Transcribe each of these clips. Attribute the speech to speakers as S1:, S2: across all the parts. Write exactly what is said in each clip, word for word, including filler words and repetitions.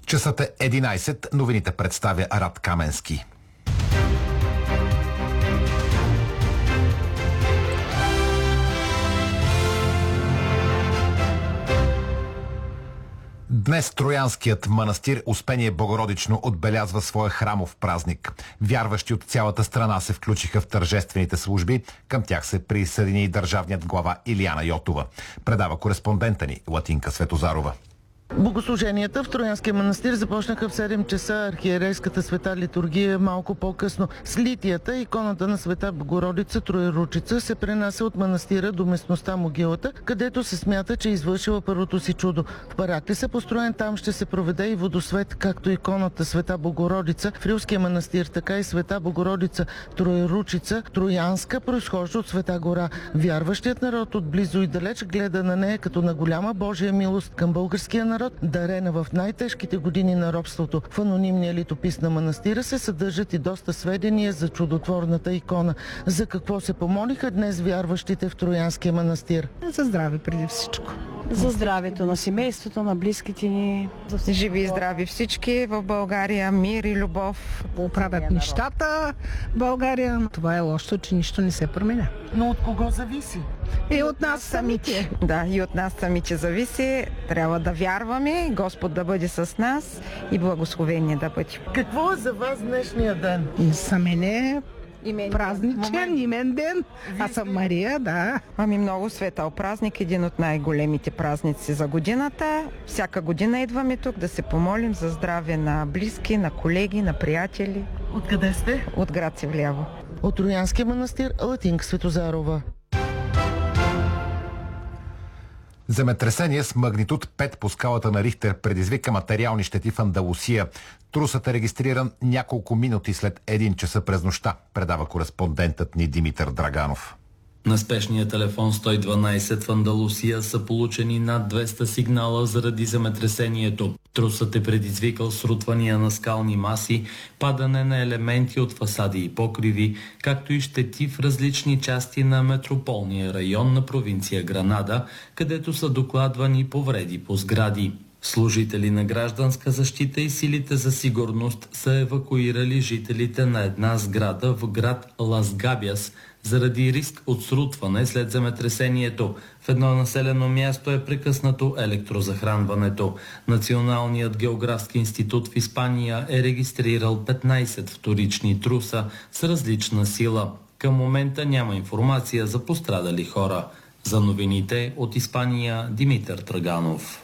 S1: Часът е единайсет. Новините представя Арат Каменски. Днес Троянският манастир Успение Богородично отбелязва своя храмов празник. Вярващи от цялата страна се включиха в тържествените служби. Към тях се присъедини и държавният глава Илияна Йотова. Предава кореспондента ни Латинка Светозарова.
S2: Богослуженията в Троянския манастир започнаха в седем часа. Архиерейската света литургия малко по-късно. С литията иконата на Света Богородица Троеручица се пренася от манастира до местността Могилата, където се смята, че е извършила първото си чудо. В Параклиса, построен там, ще се проведе и водосвет, както иконата Света Богородица в Рилския манастир, така и Света Богородица Троеручица Троянска произхожда от Света гора. Вярващият народ отблизо и далеч гледа на нея като на голяма Божия милост към българския народ, дарена в най-тежките години на робството. В анонимния литопис на манастира се съдържат и доста сведения за чудотворната икона. За какво се помолиха днес вярващите в Троянския манастир?
S3: За здраве преди всичко.
S4: За здравето на семейството, на близките ни.
S5: Живи и здрави всички в България, мир и любов.
S3: Оправят нещата в България. Това е лошо, че нищо не се променя.
S2: Но от кого зависи?
S3: И от нас самите.
S5: Да, и от нас самите зависи. Трябва да вярваме, Господ да бъде с нас и благословение да бъде.
S2: Какво е за вас днешния ден?
S3: За мен е празничен, имен ден. Аз съм Мария, да.
S5: Ами много светъл празник, един от най-големите празници за годината. Всяка година идваме тук да се помолим за здраве на близки, на колеги, на приятели.
S2: Откъде сте?
S5: От град Севлиево.
S2: От Троянския манастир Латинка Светозарова.
S1: Земетресение с магнитуд пет по скалата на Рихтер предизвика материални щети в Андалусия. Трусът е регистриран няколко минути след един часа през нощта, предава кореспондентът ни Димитър Драганов.
S6: На спешния телефон сто и дванайсет в Андалусия са получени над двеста сигнала заради земетресението. Трусът е предизвикал срутвания на скални маси, падане на елементи от фасади и покриви, както и щети в различни части на метрополния район на провинция Гранада, където са докладвани повреди по сгради. Служители на гражданска защита и силите за сигурност са евакуирали жителите на една сграда в град Лас Габиас заради риск от срутване след земетресението. В едно населено място е прекъснато електрозахранването. Националният географски институт в Испания е регистрирал петнайсет вторични труса с различна сила. Към момента няма информация за пострадали хора. За новините от Испания Димитър Драганов.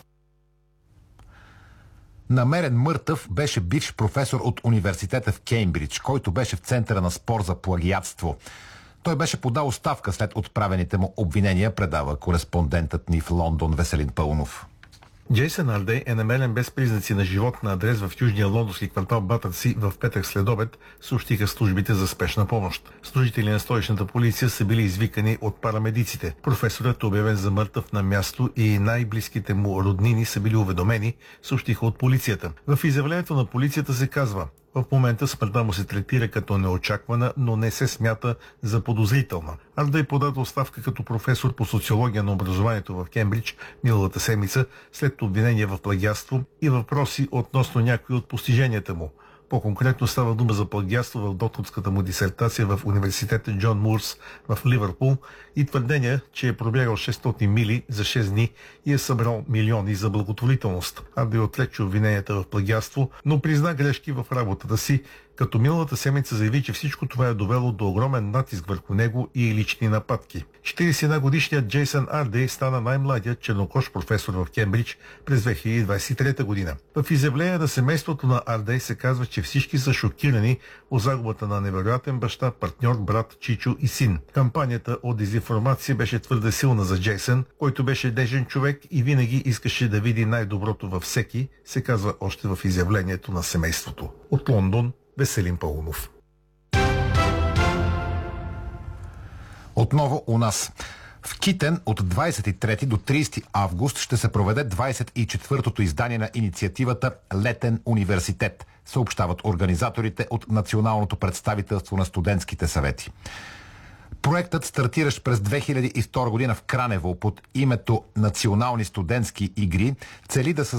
S1: Намерен мъртъв беше бивш професор от университета в Кеймбридж, който беше в центъра на спор за плагиатство. Той беше подал оставка след отправените му обвинения, предава кореспондентът ни в Лондон Веселин Пълнов.
S7: Джейсън Ардей е намерен без признаци на живот на адрес в южния лондонски квартал Батърси в петък следобед, съобщиха службите за спешна помощ. Служители на столичната полиция са били извикани от парамедиците. Професорът е обявен за мъртъв на място и най-близките му роднини са били уведомени, съобщиха от полицията. В изявлението на полицията се казва: в момента смъртта му се третира като неочаквана, но не се смята за подозрителна. Ардей подаде оставка като професор по социология на образованието в Кембридж миналата седмица след обвинения в плагиатство и въпроси относно някои от постиженията му. По-конкретно става дума за плагиатство в докторската му дисертация в университета Джон Мурс в Ливърпул и твърдения, че е пробягал шестстотин мили за шест дни и е събрал милиони за благотворителност. Ардей отрече обвиненията в плагиатство, но призна грешки в работата си, като миналата седмица заяви, че всичко това е довело до огромен натиск върху него и лични нападки. четирийсет и една годишният Джейсън Ардей стана най-младият чернокож професор в Кембридж през две хиляди двадесет и трета година. В изявление на семейството на Ардей се казва, че всички са шокирани от загубата на невероятен баща, партньор, брат, чичо и син. Кампанията от дезинформация беше твърде силна за Джейсън, който беше нежен човек и винаги искаше да види най-доброто във всеки, се казва още в изявлението на семейството. От Лондон Веселин Пълнов.
S1: Отново у нас. В Китен от двадесет и трети до тридесети август ще се проведе двадесет и четвъртото издание на инициативата Летен университет, съобщават организаторите от Националното представителство на студентските съвети. Проектът, стартиращ през две хиляди и втора година в Кранево под името Национални студентски игри, цели да създаде